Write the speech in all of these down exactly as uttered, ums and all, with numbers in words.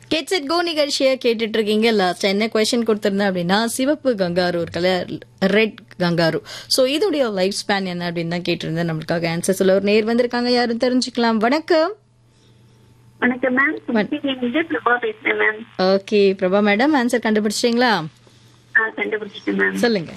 Gets it go நிகழ்ச்சியை கேட்டுட்டு இருக்கீங்க. லாஸ்ட் என்ன கொஸ்டின் கொடுத்திருந்தேன் அப்படின்னா, சிவப்பு கங்காரு இருக்குல்ல, ரெட் கங்காரு. ஸோ இதோடைய லைஃப் ஸ்பேன் என்ன அப்படின்னு தான் கேட்டிருந்தேன். நம்மளுக்காக ஆன்சர் சொல்ல ஒரு நேர் வந்திருக்காங்க, யாரும் தெரிஞ்சுக்கலாம். வணக்கம். வணக்கம் மேம். பிரபா பேசுறேன் ma'am. Okay Prabha madam, answer கண்டுபிடிச்சிட்டீங்களா? கண்டுபிடிச்சிட்டேன் மேம். சொல்லுங்க.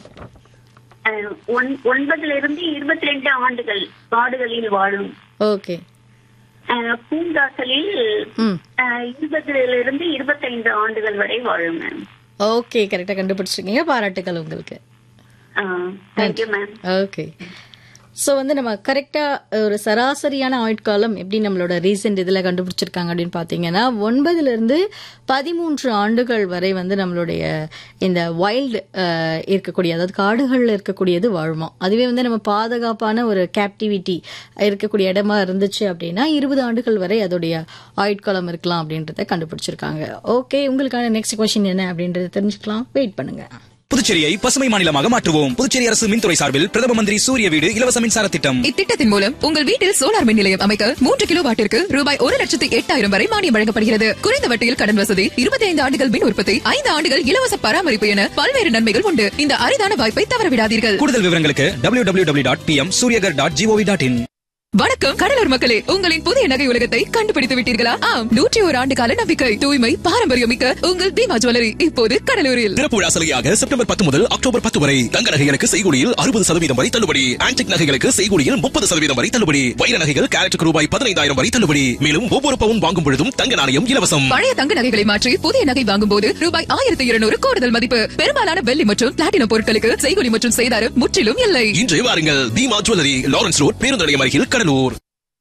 ஒன்பதுல இருந்து இருபத்தி ரெண்டு ஆண்டுகள் காடுகளில் வாழும். ஓகே. பூங்காக்களில் இருபதுல இருந்து இருபத்தைந்து ஆண்டுகள் வரை வாழும் மேம். ஓகே, கரெக்டா கண்டுபிடிச்சிருக்கீங்க. பாராட்டுகள் உங்களுக்கு. Thank you ma'am. ஓகே. ஸோ வந்து நம்ம கரெக்டாக ஒரு சராசரியான ஆயுட்காலம் எப்படி நம்மளோட ரீசெண்ட் இதில் கண்டுபிடிச்சிருக்காங்க அப்படின்னு பார்த்தீங்கன்னா, ஒன்பதுலேருந்து பதிமூன்று ஆண்டுகள் வரை வந்து நம்மளுடைய இந்த வைல்டு இருக்கக்கூடிய, அதாவது காடுகளில் இருக்கக்கூடியது வாழுமா. அதுவே வந்து நம்ம பாதுகாப்பான ஒரு கேப்டிவிட்டி இருக்கக்கூடிய இடமா இருந்துச்சு அப்படின்னா இருபது ஆண்டுகள் வரை அதோடைய ஆயுட்காலம் இருக்கலாம் அப்படின்றத கண்டுபிடிச்சிருக்காங்க. ஓகே, உங்களுக்கான நெக்ஸ்ட் கொஸ்டின் என்ன அப்படின்றத தெரிஞ்சுக்கலாம். வெயிட் பண்ணுங்க. புதுச்சேரியை பசுமை மாநிலமாக மாற்றுவோம். புதுச்சேரி அரசு மின்துறை சார்பில் பிரதம மந்திரி சூரிய வீடு இலவச மின்சார திட்டம். இத்திட்டத்தின் மூலம் உங்கள் வீட்டில் சோலார் மின் நிலையம் அமைக்க மூன்று கிலோ வாட்டிற்கு ரூபாய் ஒரு லட்சத்து எட்டாயிரம் வரை மானியம் வழங்கப்படுகிறது. குறைந்த வட்டியில் கடன் வசதி, இருபத்தி ஐந்து ஆண்டுகள் மின் உற்பத்தி, ஐந்து ஆண்டுகள் இலவச பராமரிப்பு என பல்வேறு நன்மைகள் உண்டு. இந்த அரிதான வாய்ப்பை தவறவிடாதீர்கள். கூடுதல் விவரங்களுக்கு W W W dot B M Surya Ghar dot gov dot in. வணக்கம் கடலூர் மக்களே, உங்களின் புதிய நகை உலகத்தை கண்டுபிடித்து விட்டீர்களா? ஆம், நூற்றி ஒரு ஆண்டு கால நம்பிக்கை, தூய்மை, பாரம்பரியம் மிக்க உங்கள் பீமா ஜுவல்லரி இப்போது கடலூரில். திறப்பு விழா சலுகையாக செப்டம்பர் பத்து முதல் அக்டோபர் பத்து வரை தங்க நகைகளுக்கு செய்கூலியில் அறுபது சதவீதம் வரை தள்ளுபடி, ஆன்டிக் நகைகளுக்கு செய்கூலியில் முப்பது சதவீதம் வரை தள்ளுபடி, வைர நகைகள் கேரட்டுக்கு ரூபாய் பதினைந்தாயிரம் வரை தள்ளுபடி. மேலும் ஒவ்வொரு பவுன் வாங்கும் பொழுதும் தங்க நாணயம் இலவசம். பழைய தங்க நகைகளை மாற்றி புதிய நகை வாங்கும் போது ரூபாய் ஆயிரத்தி இருநூறு கூடுதல் மதிப்பு. பெரும்பாலான வெள்ளி மற்றும் பிளாட்டினம் பொருட்களுக்கு செய்கூலி மற்றும் செய்தாரம் முற்றிலும் இல்லை. இன்று வாருங்கள், பீமா ஜுவல்லரி, லாரன்ஸ் ரோட், பேருந்து நிலையம் அருகில், கடலூர்.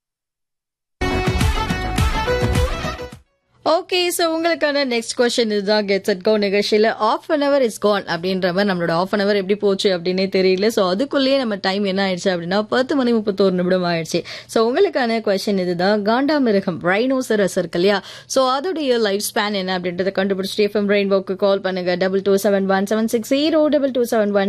ஓகே, ஸோ உங்களுக்கான நெக்ஸ்ட் கொஸ்டின் இதுதான். கெட்ஸ் இட் கோ நிகழ்ச்சியில் of an hour is Khan அப்படின்ற மாதிரி நம்மளோட ஆஃப் அன் அவர் எப்படி போச்சு அப்படின்னே தெரியல. ஸோ அதுக்குள்ளேயே நம்ம டைம் என்ன ஆயிடுச்சு அப்படின்னா பத்து மணி முப்பத்தோரு நிமிடம் ஆயிடுச்சு. ஸோ உங்களுக்கான கொஸ்டின் இதுதான். காண்டாமிருகம் ரைனோசரஸ் இருக்கு இல்லையா, ஸோ அதோடைய லைஃப் ஸ்பேன் என்ன அப்படின்றத கண்டுபிடிச்சிட்டு எஃப்எம் ரெயின்போக்கு கால் பண்ணுங்க. Double two seven one seven six zero double two seven one